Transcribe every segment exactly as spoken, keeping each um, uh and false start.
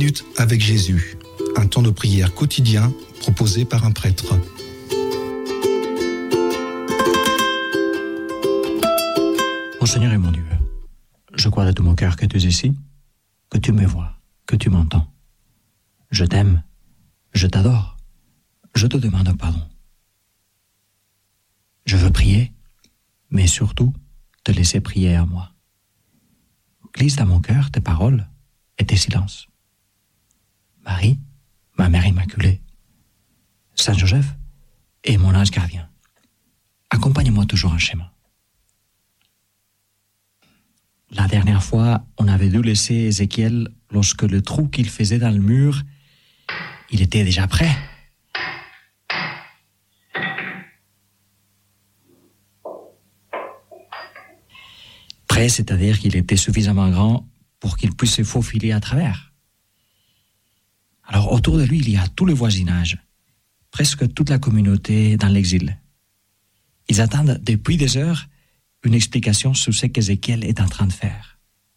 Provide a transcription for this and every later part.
minutes avec Jésus, un temps de prière quotidien proposé par un prêtre. Mon Seigneur et mon Dieu, je crois de tout mon cœur que tu es ici, que tu me vois, que tu m'entends. Je t'aime, je t'adore, je te demande pardon. Je veux prier, mais surtout te laisser prier à moi. Glisse dans mon cœur tes paroles et tes silences. Marie, ma mère immaculée, Saint Joseph et mon ange gardien, accompagne-moi toujours en chemin. La dernière fois, on avait dû laisser Ézéchiel lorsque le trou qu'il faisait dans le mur, il était déjà prêt. Prêt, c'est-à-dire qu'il était suffisamment grand pour qu'il puisse se faufiler à travers. Alors autour de lui, il y a tout le voisinage, presque toute la communauté dans l'exil. Ils attendent depuis des heures une explication sur ce qu'Ézéchiel est en train de faire.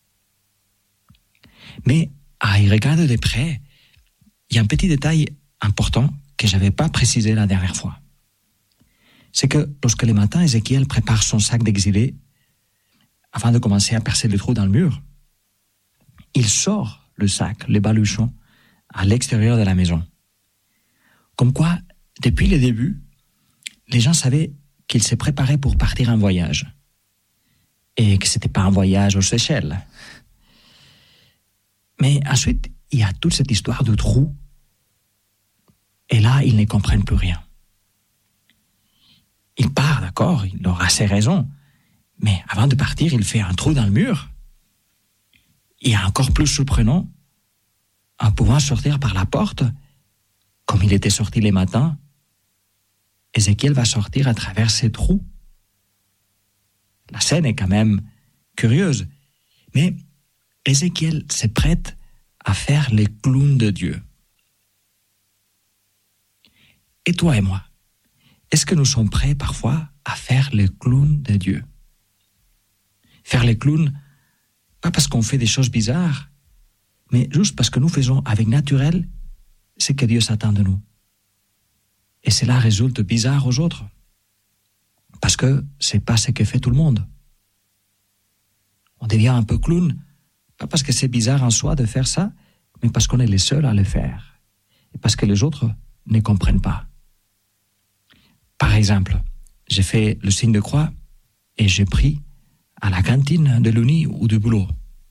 Mais à y regarder de près, il y a un petit détail important que je n'avais pas précisé la dernière fois. C'est que lorsque le matin, Ézéchiel prépare son sac d'exilé, avant de commencer à percer le trou dans le mur, il sort le sac, le baluchon, à l'extérieur de la maison. Comme quoi, depuis le début, les gens savaient qu'il s'est préparé pour partir en voyage. Et que ce n'était pas un voyage aux Seychelles. Mais ensuite, il y a toute cette histoire de trou. Et là, ils ne comprennent plus rien. Il part, d'accord, il aura ses raisons. Mais avant de partir, il fait un trou dans le mur. Et encore plus surprenant, en pouvant sortir par la porte, comme il était sorti les matins, Ézéchiel va sortir à travers ces trous. La scène est quand même curieuse, mais Ézéchiel se prête à faire les clowns de Dieu. Et toi et moi, est-ce que nous sommes prêts parfois à faire les clowns de Dieu? Faire les clowns, pas parce qu'on fait des choses bizarres, mais juste parce que nous faisons avec naturel ce que Dieu s'attend de nous. Et cela résulte bizarre aux autres, parce que c'est pas ce que fait tout le monde. On devient un peu clown, pas parce que c'est bizarre en soi de faire ça, mais parce qu'on est les seuls à le faire, et parce que les autres ne comprennent pas. Par exemple, j'ai fait le signe de croix et j'ai pris à la cantine de l'Uni ou du boulot.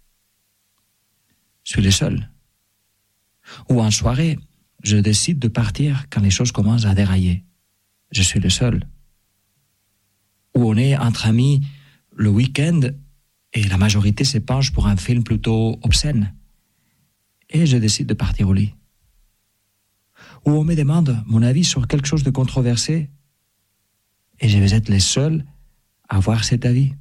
Je suis le seul. Ou en soirée, je décide de partir quand les choses commencent à dérailler. Je suis le seul. Ou on est entre amis le week-end et la majorité se penche pour un film plutôt obscène. Et je décide de partir au lit. Ou on me demande mon avis sur quelque chose de controversé et je vais être le seul à avoir cet avis.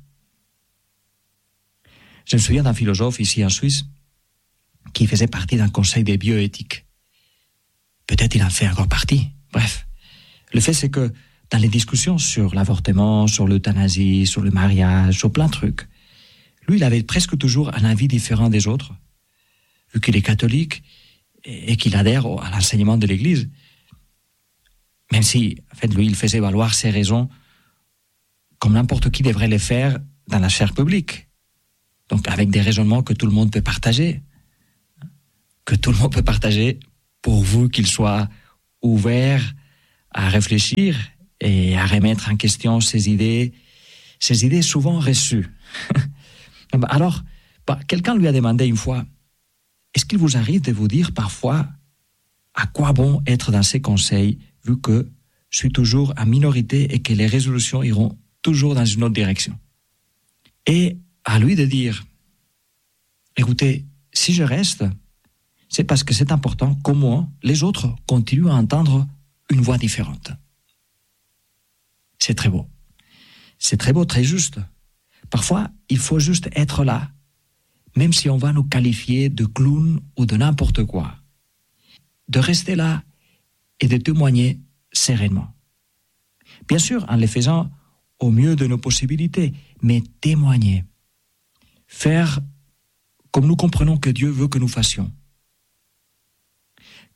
Je me souviens d'un philosophe ici en Suisse qui faisait partie d'un conseil de bioéthique. Peut-être il en fait encore partie. Bref, le fait c'est que dans les discussions sur l'avortement, sur l'euthanasie, sur le mariage, sur plein de trucs, lui, il avait presque toujours un avis différent des autres, vu qu'il est catholique et qu'il adhère à l'enseignement de l'Église. Même si, en fait, lui, il faisait valoir ses raisons comme n'importe qui devrait les faire dans la sphère publique. Donc, avec des raisonnements que tout le monde peut partager. Que tout le monde peut partager pourvu qu'il soit ouvert à réfléchir et à remettre en question ses idées, ses idées souvent reçues. Alors, bah, quelqu'un lui a demandé une fois, est-ce qu'il vous arrive de vous dire parfois à quoi bon être dans ces conseils, vu que je suis toujours en minorité et que les résolutions iront toujours dans une autre direction? Et à lui de dire, écoutez, si je reste, c'est parce que c'est important qu'au moins les autres continuent à entendre une voix différente. C'est très beau. C'est très beau, très juste. Parfois, il faut juste être là, même si on va nous qualifier de clown ou de n'importe quoi. De rester là et de témoigner sereinement. Bien sûr, en le faisant au mieux de nos possibilités, mais témoigner. Faire comme nous comprenons que Dieu veut que nous fassions.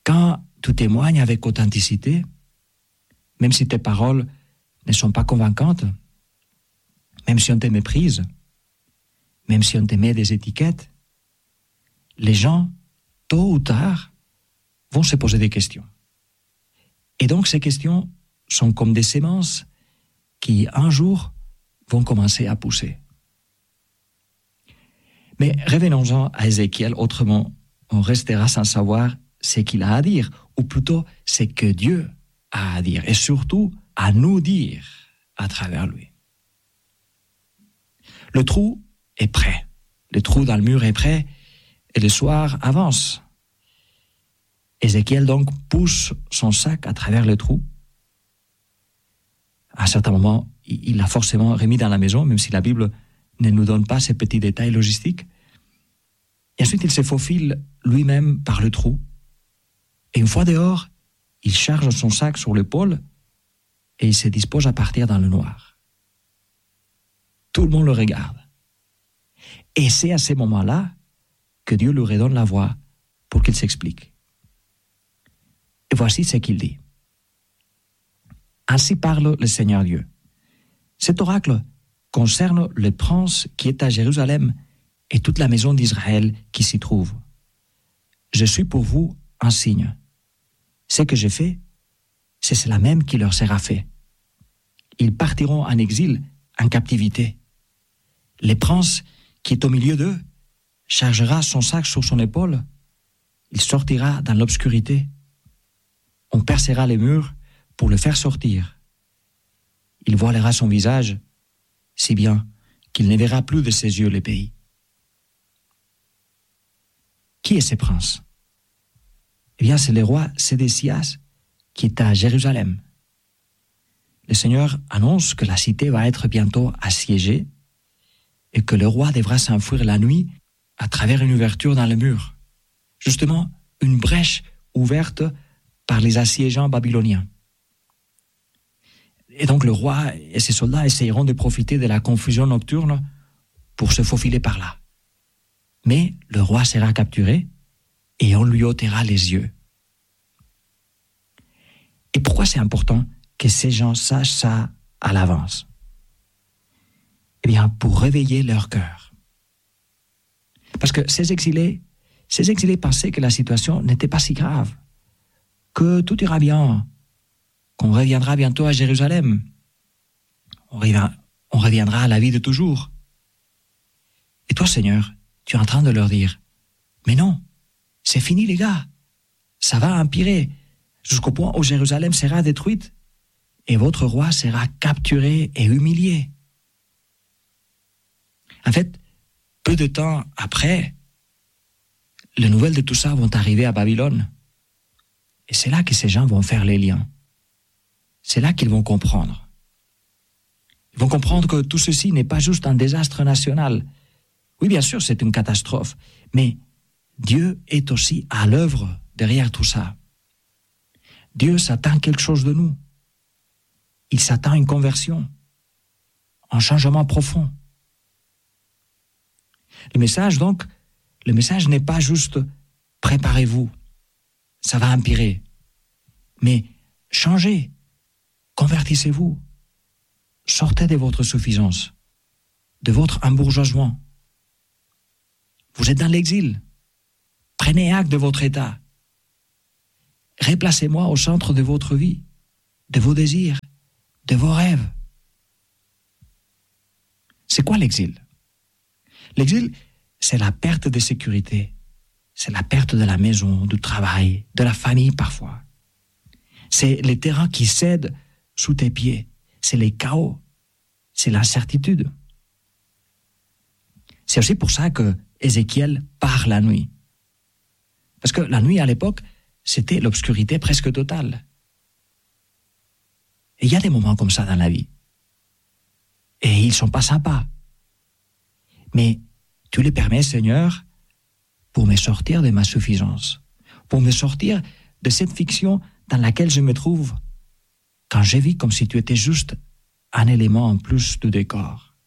Quand tu témoignes avec authenticité, même si tes paroles ne sont pas convaincantes, même si on te méprise, même si on te met des étiquettes, les gens, tôt ou tard, vont se poser des questions. Et donc ces questions sont comme des semences qui, un jour, vont commencer à pousser. Mais revenons-en à Ézéchiel, autrement, on restera sans savoir ce qu'il a à dire, ou plutôt ce que Dieu a à dire, et surtout à nous dire à travers lui. Le trou est prêt, le trou dans le mur est prêt, et le soir avance. Ézéchiel donc pousse son sac à travers le trou. À un certain moment, il l'a forcément remis dans la maison, même si la Bible ne nous donne pas ces petits détails logistiques. Et ensuite, il se faufile lui-même par le trou. Et une fois dehors, il charge son sac sur l'épaule et il se dispose à partir dans le noir. Tout le monde le regarde. Et c'est à ces moments-là que Dieu lui redonne la voix pour qu'il s'explique. Et voici ce qu'il dit. Ainsi parle le Seigneur Dieu. Cet oracle concerne le prince qui est à Jérusalem et toute la maison d'Israël qui s'y trouve. Je suis pour vous un signe. Ce que j'ai fait, c'est cela même qui leur sera fait. Ils partiront en exil, en captivité. Le prince qui est au milieu d'eux chargera son sac sur son épaule. Il sortira dans l'obscurité. On percera les murs pour le faire sortir. Il voilera son visage, si bien qu'il ne verra plus de ses yeux le pays. Qui est ce prince? Eh bien, c'est le roi Sédécias qui est à Jérusalem. Le Seigneur annonce que la cité va être bientôt assiégée et que le roi devra s'enfuir la nuit à travers une ouverture dans le mur. Justement, une brèche ouverte par les assiégeants babyloniens. Et donc le roi et ses soldats essayeront de profiter de la confusion nocturne pour se faufiler par là. Mais le roi sera capturé et on lui ôtera les yeux. Et pourquoi c'est important que ces gens sachent ça à l'avance? Eh bien, pour réveiller leur cœur. Parce que ces exilés, ces exilés pensaient que la situation n'était pas si grave, que tout ira bien, qu'on reviendra bientôt à Jérusalem. On reviendra, on reviendra à la vie de toujours. Et toi, Seigneur, tu es en train de leur dire, mais non, c'est fini les gars, ça va empirer, jusqu'au point où Jérusalem sera détruite et votre roi sera capturé et humilié. En fait, peu de temps après, les nouvelles de tout ça vont arriver à Babylone. Et c'est là que ces gens vont faire les liens. C'est là qu'ils vont comprendre. Ils vont comprendre que tout ceci n'est pas juste un désastre national. Oui, bien sûr, c'est une catastrophe, mais Dieu est aussi à l'œuvre derrière tout ça. Dieu s'attend quelque chose de nous. Il s'attend à une conversion, un changement profond. Le message, donc, le message n'est pas juste « préparez-vous », ça va empirer. Mais changez, convertissez-vous, sortez de votre suffisance, de votre embourgeoisement. Vous êtes dans l'exil. Prenez acte de votre état. Replacez-moi au centre de votre vie, de vos désirs, de vos rêves. C'est quoi l'exil? L'exil, c'est la perte de sécurité. C'est la perte de la maison, du travail, de la famille parfois. C'est les terrains qui cèdent sous tes pieds. C'est les chaos. C'est l'incertitude. C'est aussi pour ça que Ézéchiel part la nuit. Parce que la nuit, à l'époque, c'était l'obscurité presque totale. Et il y a des moments comme ça dans la vie. Et ils ne sont pas sympas. Mais tu les permets, Seigneur, pour me sortir de ma suffisance, pour me sortir de cette fiction dans laquelle je me trouve quand je vis comme si tu étais juste un élément en plus du décor.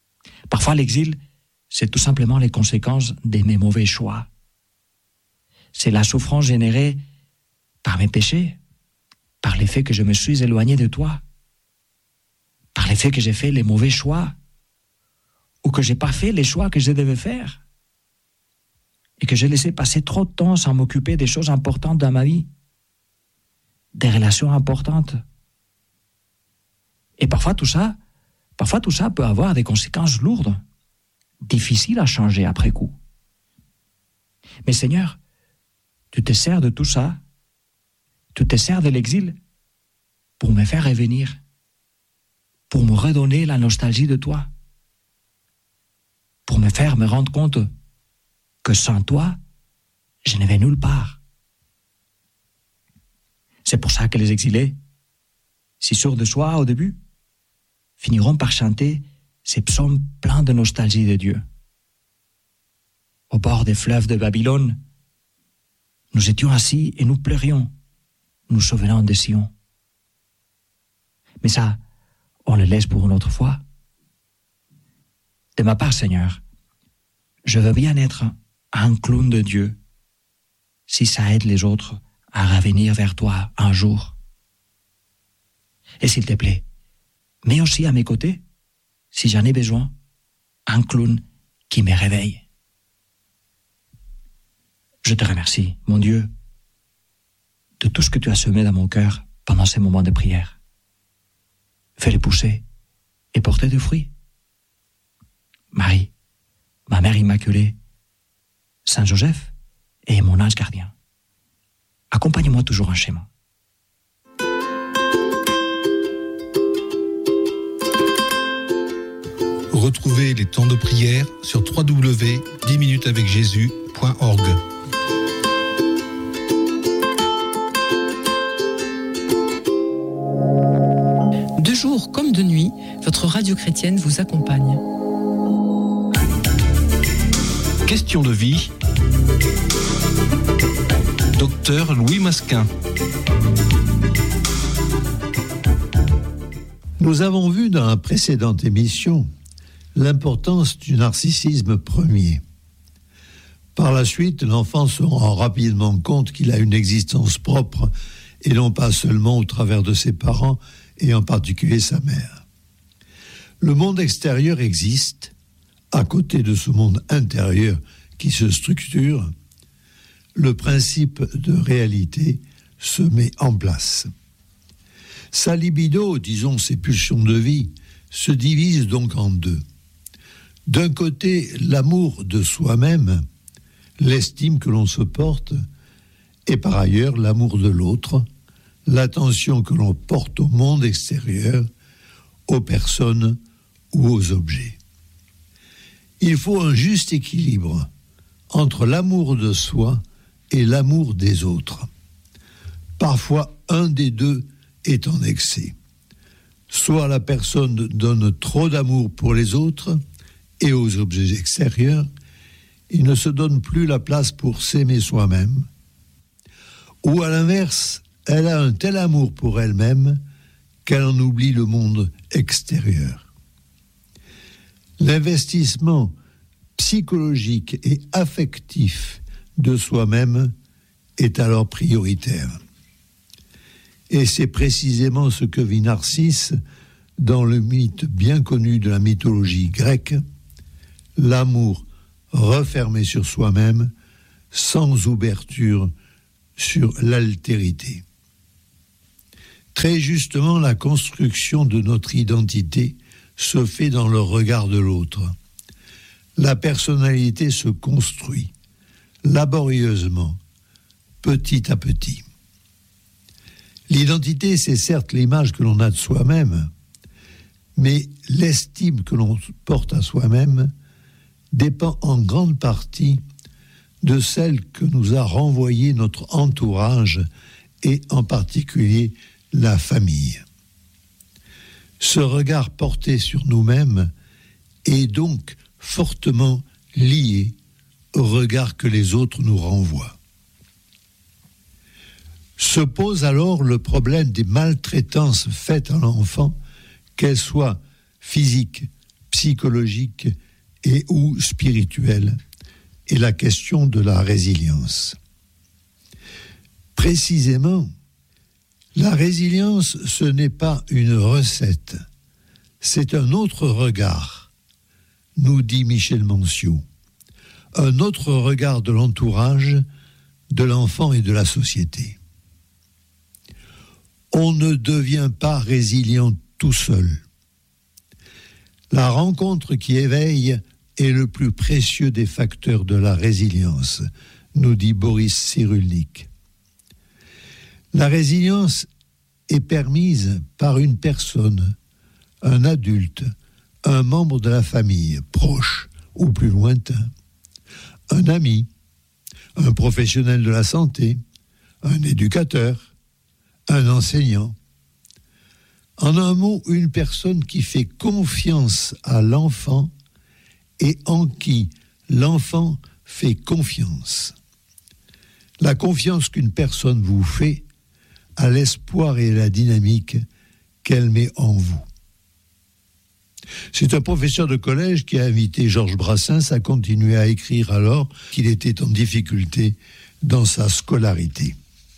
Parfois, l'exil, c'est tout simplement les conséquences de mes mauvais choix. c'est la souffrance générée par mes péchés, par le fait que je me suis éloigné de toi, par le fait que j'ai fait les mauvais choix, ou que j'ai pas fait les choix que je devais faire, et que j'ai laissé passer trop de temps sans m'occuper des choses importantes dans ma vie, des relations importantes. Et parfois tout ça, parfois tout ça peut avoir des conséquences lourdes, difficiles à changer après coup. Mais Seigneur, tu te sers de tout ça, tu te sers de l'exil pour me faire revenir, pour me redonner la nostalgie de toi, pour me faire me rendre compte que sans toi, je ne vais nulle part. C'est pour ça que les exilés, si sûrs de soi au début, finiront par chanter ces psaumes pleins de nostalgie de Dieu. Au bord des fleuves de Babylone, nous étions assis et nous pleurions, nous souvenant de Sion. Mais ça, on le laisse pour une autre fois. De ma part, Seigneur, je veux bien être un clown de Dieu, si ça aide les autres à revenir vers toi un jour. Et s'il te plaît, mets aussi à mes côtés, si j'en ai besoin, un clown qui me réveille. Je te remercie, mon Dieu, de tout ce que tu as semé dans mon cœur pendant ces moments de prière. Fais-les pousser et porter du fruit. Marie, ma mère immaculée, Saint Joseph et mon ange gardien, accompagne-moi toujours en chemin. Retrouvez les temps de prière sur w w w point dix minutes avec jésus point org. De jour comme de nuit, votre radio chrétienne vous accompagne. Question de vie. Docteur Louis Masquin. Nous avons vu dans la précédente émission l'importance du narcissisme premier. Par la suite, l'enfant se rend rapidement compte qu'il a une existence propre et non pas seulement au travers de ses parents et en particulier sa mère. Le monde extérieur existe, à côté de ce monde intérieur qui se structure, le principe de réalité se met en place. Sa libido, disons ses pulsions de vie, se divise donc en deux. D'un côté, l'amour de soi-même, l'estime que l'on se porte, et par ailleurs l'amour de l'autre, l'attention que l'on porte au monde extérieur, aux personnes ou aux objets. Il faut un juste équilibre entre l'amour de soi et l'amour des autres. Parfois, un des deux est en excès. Soit la personne donne trop d'amour pour les autres et aux objets extérieurs, il ne se donne plus la place pour s'aimer soi-même, ou à l'inverse, elle a un tel amour pour elle-même qu'elle en oublie le monde extérieur. L'investissement psychologique et affectif de soi-même est alors prioritaire. Et c'est précisément ce que vit Narcisse dans le mythe bien connu de la mythologie grecque, l'amour refermé sur soi-même, sans ouverture sur l'altérité. Très justement, la construction de notre identité se fait dans le regard de l'autre. La personnalité se construit laborieusement, petit à petit. L'identité, c'est certes l'image que l'on a de soi-même, mais l'estime que l'on porte à soi-même dépend en grande partie de celle que nous a renvoyée notre entourage et en particulier la famille. Ce regard porté sur nous-mêmes est donc fortement lié au regard que les autres nous renvoient. Se pose alors le problème des maltraitances faites à l'enfant, qu'elles soient physiques, psychologiques et ou spirituelles, et la question de la résilience. Précisément, la résilience, ce n'est pas une recette, c'est un autre regard, nous dit Michel Manciot, un autre regard de l'entourage, de l'enfant et de la société. On ne devient pas résilient tout seul. La rencontre qui éveille est le plus précieux des facteurs de la résilience, nous dit Boris Cyrulnik. La résilience est permise par une personne, un adulte, un membre de la famille, proche ou plus lointain, un ami, un professionnel de la santé, un éducateur, un enseignant. En un mot, une personne qui fait confiance à l'enfant et en qui l'enfant fait confiance. La confiance qu'une personne vous fait à l'espoir et la dynamique qu'elle met en vous. C'est un professeur de collège qui a invité Georges Brassens à continuer à écrire alors qu'il était en difficulté dans sa scolarité.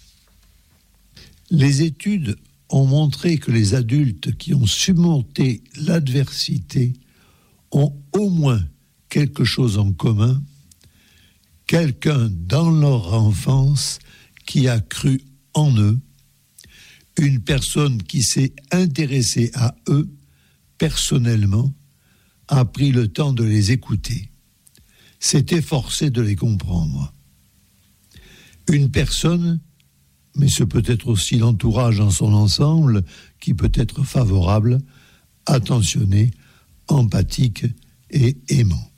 Les études ont montré que les adultes qui ont surmonté l'adversité ont au moins quelque chose en commun, quelqu'un dans leur enfance qui a cru en eux, une personne qui s'est intéressée à eux personnellement, a pris le temps de les écouter, s'est efforcé de les comprendre. Une personne, mais ce peut être aussi l'entourage dans son ensemble, qui peut être favorable, attentionné, empathique et aimant.